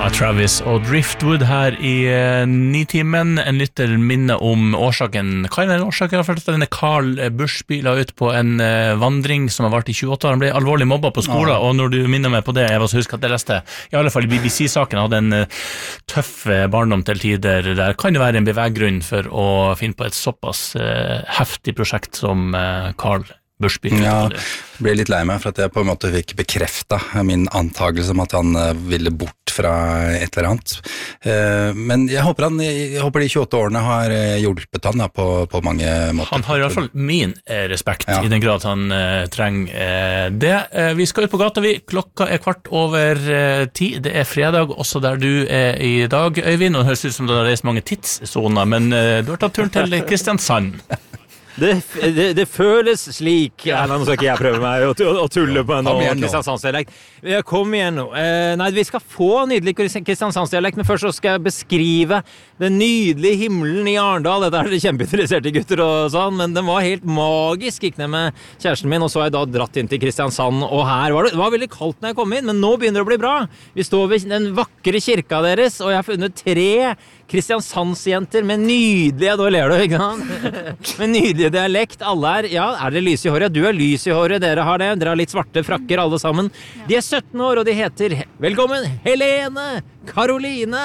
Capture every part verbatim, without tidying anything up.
Travis og Driftwood her i uh, Nitimen. En lytter minne om årsaken. Hva er den årsaken for at denne Carl Bushby la ut på en uh, vandring som har vært i tjueåtte år? Han ble alvorlig mobbet på skolen, ja. Og når du minner meg på det, jeg var så husk at jeg leste, i alle fall i B B C-saken, hadde en uh, tøff barndom til tider. Der kan det være en beveggrunn for å finne på et såpass uh, heftig prosjekt som uh, Carl Bushby. Ja, jeg ble litt lei meg for at jeg på en måte fikk bekreftet min antagelse om at han ville bort fra et eller annet. Men jeg håper, han, jeg håper de tjueåtte årene har hjulpet han da, på, på mange måter. Han har i hvert fall min respekt, ja. I den grad han uh, trenger uh, det. Uh, vi skal ut på gata, vi. Klokka er kvart over uh, ti. Det er fredag, også der du er i dag, Øyvind. Og det høres ut som du har reist mange tidszoner, men uh, du har tatt turen til Kristiansand. Det, det, det føles slik. Ja, nå skal ikke jeg prøve meg å, å tulle på en Kristiansandsdialekt. Kom igjen nå. Eh, nei, vi skal få nydelig Kristiansandsdialekt, men først så skal jeg beskrive den nydelige himmelen i Arendal. Dette er det kjempeinteresserte gutter og sånn, men den var helt magisk. Gikk ned med kjæresten min, og så har jeg da dratt inn til Kristiansand, og her var det, det var veldig kaldt når jeg kom inn, men nå begynner det å bli bra. Vi står ved den vakre kirka deres, og jeg har funnet tre Kristiansandsjenter med nydelige, da ler du, ikke sant? Med nydelige dialekt, alle er, ja, er dere lys i håret? Du er lys i håret, dere har det, dere har litt svarte frakker alle sammen. De er sytten år, og de heter, velkommen, Helene, Karoline,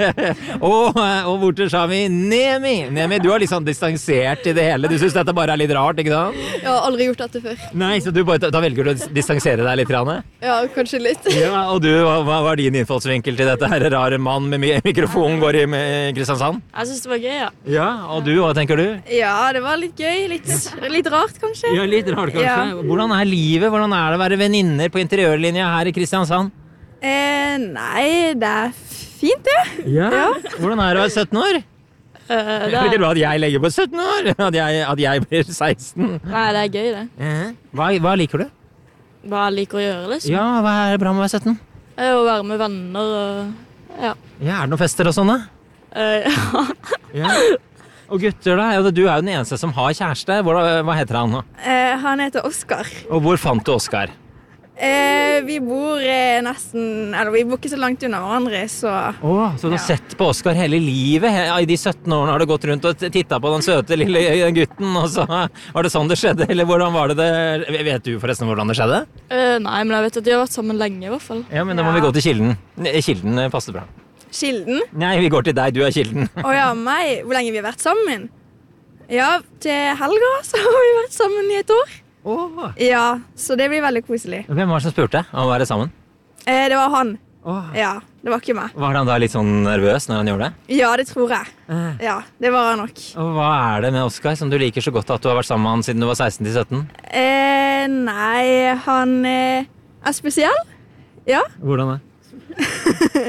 og, og borte sa vi, Nemi. Nemi, du har litt sånn distansert i det hele, du synes dette bare er litt rart, ikke sant? Jeg har aldri gjort dette før. Nei, så du bare, da velger du å distansere deg litt, Rane? Ja, kanskje litt. Ja, og du, hva var din innfallsvinkel til dette her rare mann med mikrofon går i med Kristiansand? Jeg synes det var gøy, ja. Ja, og du, hva tenker du? Ja, det var litt gøy, litt, litt rart kanskje. Ja, litt rart kanskje. Ja. Hvordan er livet, hvordan er det å være veninner på interiørlinja her i Kristiansand? Eh, nei, det er fint det. Ja, ja. Hvordan er det å være sytten år? Uh, det er ikke bra at jeg legger på sytten år, at jeg, at jeg blir seksten. Nei, det er gøy det. Uh, hva, hva liker du? Hva jeg liker å gjøre, liksom. Ja, hva er bra med å være sytten? Eh, å være med venner og, ja. Ja, er det noen fester og sånne? Uh, ja. Ja. Og gutter da, du er jo den eneste som har kjæreste. Hva, hva heter han nå? Uh, han heter Oskar. Og hvor fant du Oskar? Uh, vi bor uh, nesten, eller vi bor ikke så langt under hverandre, så... Åh, så du har ja. Sett på Oskar hele livet? I de sytten årene har du gått rundt og tittet på den søte lille gutten, og så var det sånn det skjedde? Eller hvordan var det det? Vet du forresten hvordan det skjedde? Uh, nei, men jeg vet at de har vært sammen lenge i hvert fall. Ja, men da må ja. Vi gå til Kilden. Kilden passer bra. Kilden? Nei, vi går til deg, du er Kilden. Åja, meg? Hvor lenge vi har vært sammen? Ja, til helga så har vi vært sammen i et år. Oh. Ja, så det blir veldig koselig. Hvem var det som spurte om å være sammen? Eh, det var han. Oh. Ja, det var ikke meg. Var han da litt sånn nervøs når han gjorde det? Ja, det tror jeg. Eh. Ja, det var han nok. Og hva er det med Oskar som du liker så godt at du har vært sammen med han siden du var seksten til sytten? Eh, nei, han eh, er spesiell. Ja. Hvordan er det?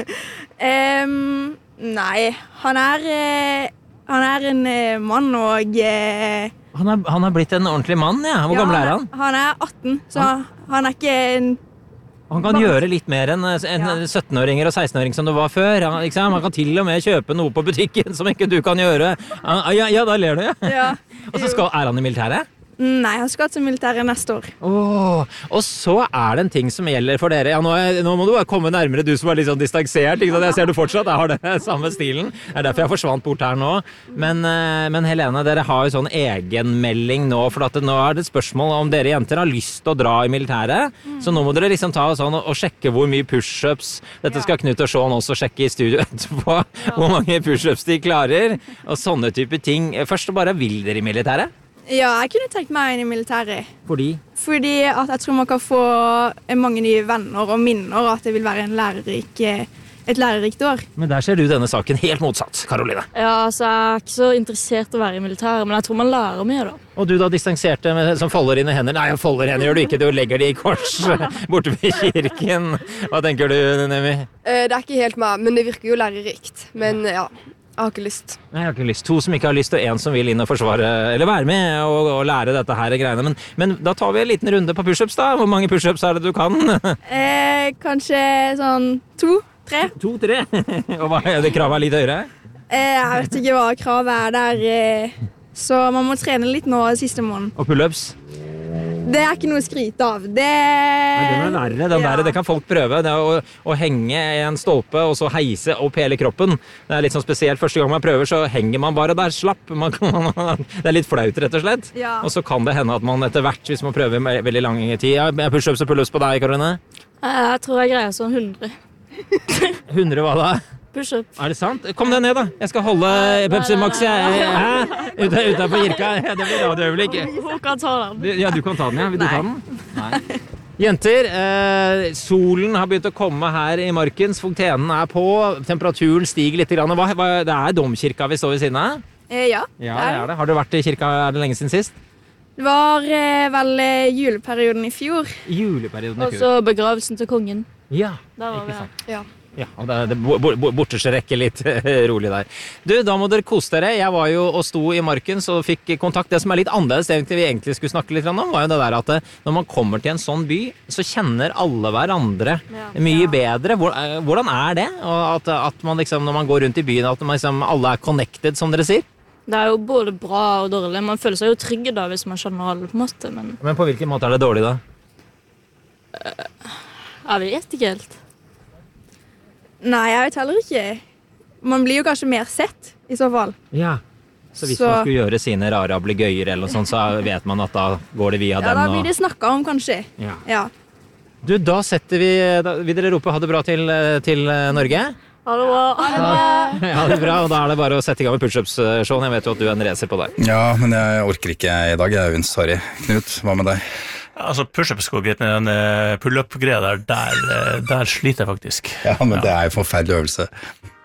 um, nei, han er, eh, han er en eh, mann og... Eh, Han har, han har blitt en ordentlig mann, ja. Hvor ja, gammel er han? Han er atten, så han, han er ikke en... Han kan gjøre litt mer enn en ja. syttenåringer og sekstenåring som det var før. Han, ikke sant? Han kan til og med kjøpe noe på butikken som ikke du kan gjøre. Ja, ja da ler du, ja. ja. Og så skal, er han i militæret? Nei, han skal til militæret neste år. Oh, og så er det en ting som gjelder for dere. Ja, nå, er, nå må du bare komme nærmere, du som er litt sånn distansert. Ikke sant? Jeg ser du fortsatt, jeg har det samme stilen. Det er derfor jeg forsvant bort her nå. Men, men Helene, dere har jo sånn egenmelding nå, for at det, nå er det et spørsmål om dere jenter har lyst til å dra i militæret. Mm. Så nå må dere liksom ta sånn og, og sjekke hvor mye push-ups. Dette skal Knut og Sean også sjekke i studio etterpå. Ja. Hvor mange push-ups de klarer. Og sånne type ting. Først bare, vil dere i militæret? Ja, jeg kunne tenkt meg inn i militæret. Fordi? Fordi at jeg tror man kan få mange nye venner og minner, og at det vil være en lærerik, et lærerikt år. Men der ser du denne saken helt motsatt, Karoline. Ja, altså jeg er ikke så interessert i å være i militæret, men jeg tror man lærer mye da. Og du da distanserte med, som folder inn i hender? Nei, folder hender gjør du ikke, du legger de i kors borte ved kirken. Hva tenker du, Nemi? Det er ikke helt meg, men det virker jo lærerikt. Men ja... Jeg har ikke lyst. Nei, jeg har ikke lyst. To som ikke har lyst, og en som vil inn og forsvare, eller være med og, og lære dette her greiene. Men, men da tar vi en liten runde på push-ups da. Hvor mange push-ups er det du kan? eh, kanskje sånn to, tre. To, tre? Og hva er det kravet er litt høyere? Eh, jeg vet ikke hva kravet er der. Eh, så man må trene litt nå siste måneden. Og pull-ups? Det er ikke noe å skryte av. Det, Nei, den er verre, den Ja. der, det kan folk prøve. Det er å, å henge i en stolpe og så heise opp hele kroppen. Det er litt sånn spesielt. Første gang man prøver, så henger man bare der slapp. Man kan, det er litt flaut, rett og slett. Ja. Og så kan det hende at man etter hvert, hvis man prøver med veldig lang tid ja, push-ups og pull-ups på deg, Karoline? Jeg tror jeg greier sånn hundre. hundre hva da? Push-up. Er det sant? Kom deg ned, da. Jeg skal holde Pepsi Max. Jeg, hæ? Ute, ute på kirka. Det blir radioøyeblikk. Hun kan ta den. Du- Ja, du kan ta den, ja. Vil du Nei. ta den? Nei. Jenter, eh, solen har begynt å komme her i Markens. Fontenen er på. Temperaturen stiger litt. Grann. Hva, hva, det er domkirka vi står ved siden av? Eh, ja, Ja, det er det. Har du vært i kirka er det lenge siden sist? det var eh, vel eh, juleperioden i fjor. Juleperioden i Og fjor. så begravelsen til kongen. Ja, Der var ikke vi. sant. Ja. Ja, og det, det bo- bo- borterste rekke litt rolig der. Du, da må dere kose dere. Jeg var jo og sto i marken så fikk kontakt. Det som er litt annerledes, det vi egentlig skulle snakke litt om, var jo det der at det, når man kommer til en sånn by, så kjenner alle hverandre Ja. mye bedre. Hvor- eh, Hvordan er det? Og at, at man liksom, når man går rundt i byen, at man liksom, alle er connected, som dere sier? Det er jo både bra og dårlig. Man føler seg jo trygg da hvis man skjønner alle, på en måte, men Men på hvilken måte er det dårlig da? jeg vet ikke helt. Nei, jeg vet heller ikke. Man blir jo kanskje mer sett, i så fall. Ja. Så hvis Så- man skulle gjøre sine rare ablegøyer eller noe sånt, så vet man at da går det via Ja, den. da og- blir det snakket om, kanskje. Ja. Ja. Du, da setter vi da, Vil dere rope ha det bra til, til eh, Norge? Ha det bra. Ja, det er bra, og da er det bare å sette i gang med pushups-showen. Jeg vet jo at du er en racer på deg. Ja, men jeg orker ikke i dag, jeg, Øyvind. Sorry. Knut, hva med deg? Altså, push-ups går greit, men den eh, pull-up-greia der, der, eh, der sliter jeg faktisk. Ja, men det er jo forferdelig øvelse.